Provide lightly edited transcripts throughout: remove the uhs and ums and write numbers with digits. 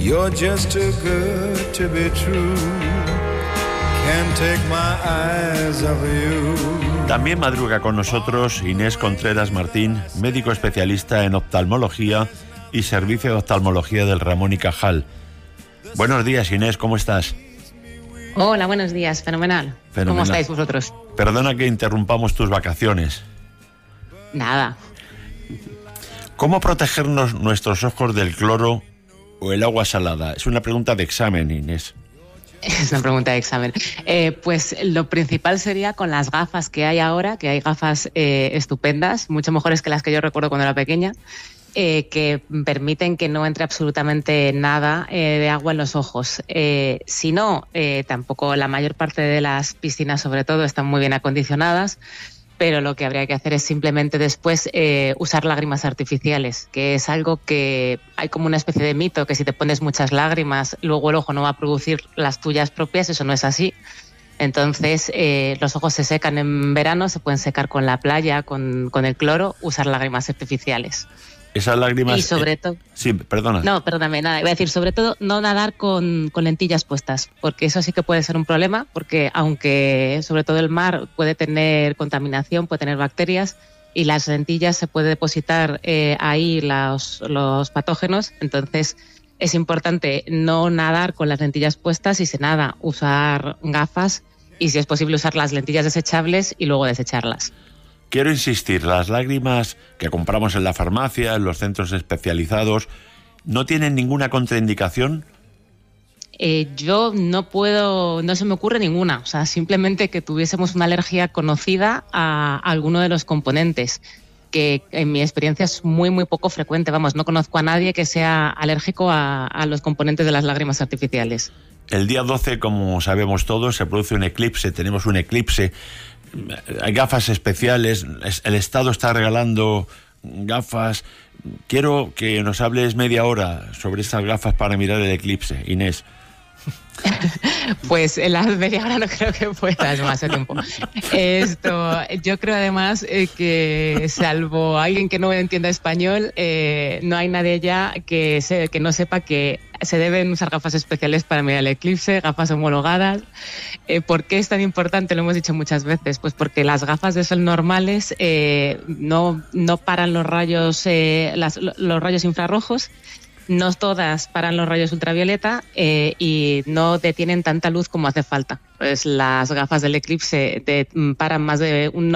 You're just too good to be true. Can't take my eyes off you. También madruga con nosotros Inés Contreras Martín, médico especialista en oftalmología y servicio de oftalmología del Ramón y Cajal. Buenos días, Inés, ¿cómo estás? Hola, buenos días, fenomenal. ¿Cómo estáis vosotros? Perdona que interrumpamos tus vacaciones. Nada. ¿Cómo protegernos nuestros ojos del cloro o el agua salada? Es una pregunta de examen, Inés. Es una pregunta de examen. Pues lo principal sería con las gafas que hay ahora, que hay gafas estupendas, mucho mejores que las que yo recuerdo cuando era pequeña, que permiten que no entre absolutamente nada de agua en los ojos. Si no, tampoco la mayor parte de las piscinas, sobre todo, están muy bien acondicionadas, pero lo que habría que hacer es simplemente después usar lágrimas artificiales, que es algo que hay como una especie de mito, que si te pones muchas lágrimas, luego el ojo no va a producir las tuyas propias. Eso no es así. Entonces, los ojos se secan en verano, se pueden secar con la playa, con el cloro, usar lágrimas artificiales. Esas lágrimas... Y sobre todo... Sí, perdona. No, perdóname, nada. Iba a decir, sobre todo, no nadar con lentillas puestas, porque eso sí que puede ser un problema, porque aunque sobre todo el mar puede tener contaminación, puede tener bacterias, y las lentillas se puede depositar ahí los patógenos, entonces es importante no nadar con las lentillas puestas y si nada, usar gafas y si es posible usar las lentillas desechables y luego desecharlas. Quiero insistir, las lágrimas que compramos en la farmacia, en los centros especializados, ¿no tienen ninguna contraindicación? Yo no se me ocurre ninguna. O sea, simplemente que tuviésemos una alergia conocida a alguno de los componentes, que en mi experiencia es muy, muy poco frecuente. Vamos, no conozco a nadie que sea alérgico a los componentes de las lágrimas artificiales. El día 12, como sabemos todos, se produce un eclipse, tenemos un eclipse. Hay gafas especiales, el Estado está regalando gafas. Quiero que nos hables media hora sobre estas gafas para mirar el eclipse, Inés. Pues en la media hora no creo que pueda, es demasiado tiempo. Yo creo además que salvo alguien que no entienda español, no hay nadie ya que no sepa que se deben usar gafas especiales para mirar el eclipse, gafas homologadas. ¿Por qué es tan importante? Lo hemos dicho muchas veces. Pues porque las gafas de sol normales no paran los rayos infrarrojos. No todas paran los rayos ultravioleta y no detienen tanta luz como hace falta. Pues las gafas del eclipse paran más de un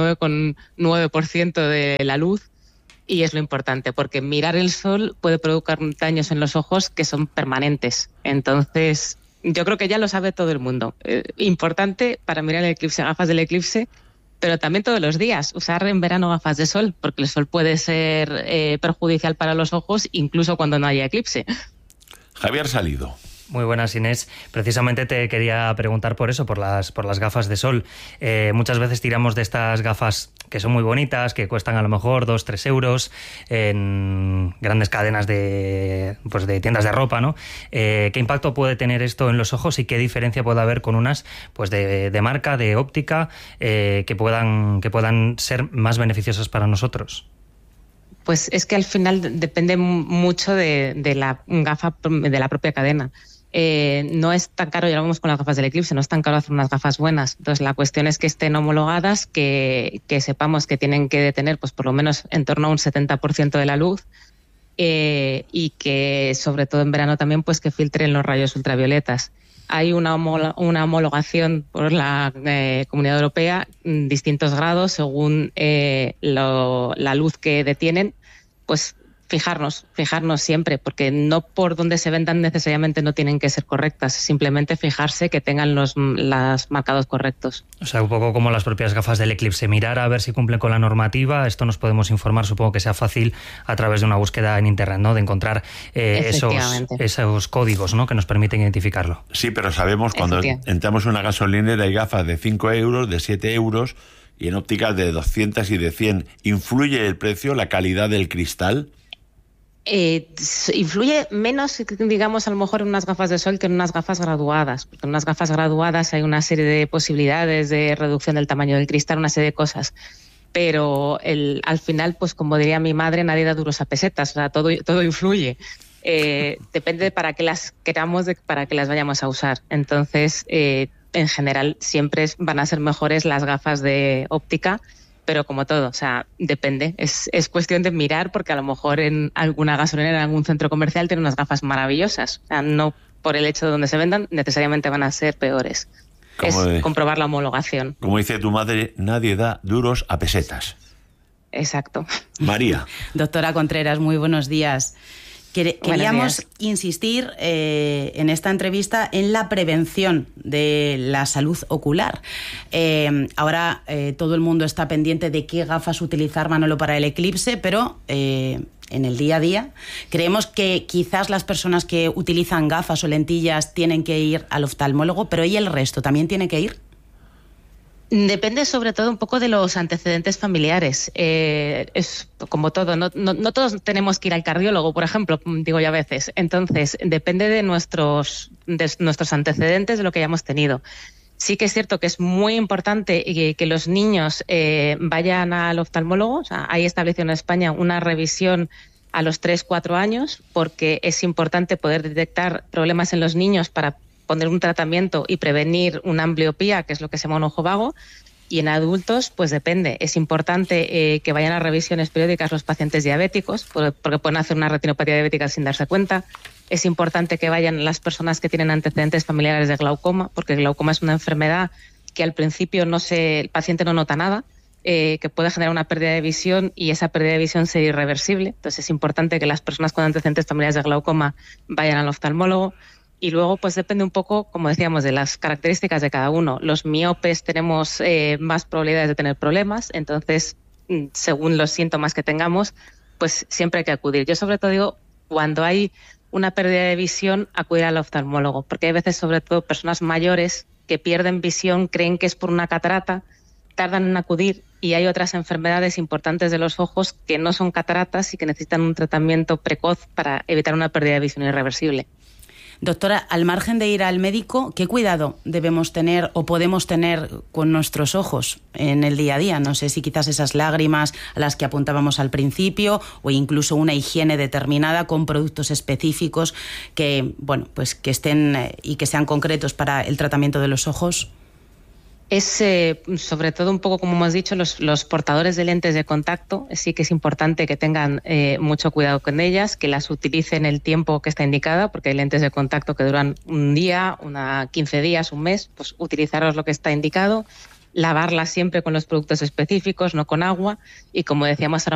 99,9% de la luz y es lo importante, porque mirar el sol puede provocar daños en los ojos que son permanentes. Entonces, yo creo que ya lo sabe todo el mundo. Importante para mirar el eclipse, gafas del eclipse, pero también todos los días, usar en verano gafas de sol, porque el sol puede ser perjudicial para los ojos, incluso cuando no haya eclipse. Javier Salido. Muy buenas, Inés. Precisamente te quería preguntar por eso, por las gafas de sol. Muchas veces tiramos de estas gafas que son muy bonitas, que cuestan a lo mejor 2-3 euros en grandes cadenas de tiendas de ropa, ¿no? ¿Qué impacto puede tener esto en los ojos y qué diferencia puede haber con unas pues de marca, de óptica, que puedan ser más beneficiosas para nosotros? Pues es que al final depende mucho de la gafa, de la propia cadena. No es tan caro, ya lo vemos con las gafas del eclipse, no es tan caro hacer unas gafas buenas. Entonces la cuestión es que estén homologadas, que sepamos que tienen que detener pues por lo menos en torno a un 70% de la luz y que sobre todo en verano también pues que filtren los rayos ultravioletas. Hay una homologación por la Comunidad Europea, distintos grados según la luz que detienen, pues fijarnos siempre, porque no por donde se vendan necesariamente no tienen que ser correctas, simplemente fijarse que tengan los marcados correctos. O sea, un poco como las propias gafas del eclipse, mirar a ver si cumplen con la normativa. Esto nos podemos informar, supongo que sea fácil a través de una búsqueda en internet, ¿no? De encontrar esos códigos, ¿no? Que nos permiten identificarlo. Sí, pero sabemos cuando entramos en una gasolinera hay gafas de 5 euros, de 7 euros y en ópticas de 200 y de 100. ¿Influye el precio, la calidad del cristal? Influye menos, digamos, a lo mejor en unas gafas de sol que en unas gafas graduadas, porque en unas gafas graduadas hay una serie de posibilidades de reducción del tamaño del cristal, una serie de cosas, pero al final, pues como diría mi madre, nadie da duros a pesetas, o sea, todo influye. Depende de para qué las queramos, para qué las vayamos a usar. Entonces, en general, siempre van a ser mejores las gafas de óptica, pero como todo, o sea, depende. Es cuestión de mirar, porque a lo mejor en alguna gasolinera, en algún centro comercial, tienen unas gafas maravillosas. O sea, no por el hecho de donde se vendan, necesariamente van a ser peores. Comprobar la homologación. Como dice tu madre, nadie da duros a pesetas. Exacto. María. Doctora Contreras, muy buenos días. Queríamos insistir en esta entrevista en la prevención de la salud ocular. Ahora todo el mundo está pendiente de qué gafas utilizar, Manolo, para el eclipse, pero en el día a día creemos que quizás las personas que utilizan gafas o lentillas tienen que ir al oftalmólogo, pero ¿y el resto también tiene que ir? Depende sobre todo un poco de los antecedentes familiares. Es como todo, no todos tenemos que ir al cardiólogo, por ejemplo, digo yo a veces. Entonces, depende de nuestros antecedentes, de lo que hayamos tenido. Sí que es cierto que es muy importante que los niños vayan al oftalmólogo. O sea, hay establecido en España una revisión a los 3-4 años, porque es importante poder detectar problemas en los niños para poner un tratamiento y prevenir una ambliopía, que es lo que se llama un ojo vago. Y en adultos, pues depende. Es importante que vayan a revisiones periódicas los pacientes diabéticos, porque pueden hacer una retinopatía diabética sin darse cuenta. Es importante que vayan las personas que tienen antecedentes familiares de glaucoma, porque el glaucoma es una enfermedad que al principio el paciente no nota nada, que puede generar una pérdida de visión, y esa pérdida de visión sería irreversible. Entonces es importante que las personas con antecedentes familiares de glaucoma vayan al oftalmólogo. Y luego, pues depende un poco, como decíamos, de las características de cada uno. Los miopes tenemos más probabilidades de tener problemas, entonces, según los síntomas que tengamos, pues siempre hay que acudir. Yo sobre todo digo, cuando hay una pérdida de visión, acudir al oftalmólogo, porque hay veces, sobre todo, personas mayores que pierden visión, creen que es por una catarata, tardan en acudir, y hay otras enfermedades importantes de los ojos que no son cataratas y que necesitan un tratamiento precoz para evitar una pérdida de visión irreversible. Doctora, al margen de ir al médico, ¿qué cuidado debemos tener o podemos tener con nuestros ojos en el día a día? No sé si quizás esas lágrimas a las que apuntábamos al principio, o incluso una higiene determinada con productos específicos que, bueno, pues que estén y que sean concretos para el tratamiento de los ojos. Es sobre todo un poco, como hemos dicho, los portadores de lentes de contacto. Sí que es importante que tengan mucho cuidado con ellas, que las utilicen el tiempo que está indicada, porque hay lentes de contacto que duran un día, 15 días, un mes. Pues utilizaros lo que está indicado, lavarlas siempre con los productos específicos, no con agua, y como decíamos ahora